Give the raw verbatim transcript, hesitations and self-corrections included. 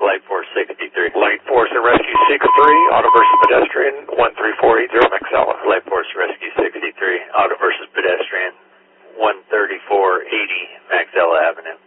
Light Force sixty-three. Light Force and Rescue sixty-three, Auto versus Pedestrian, one three four eight zero Maxella. Light Force Rescue sixty-three, Auto versus Pedestrian, one thirty-four eighty Maxella Avenue.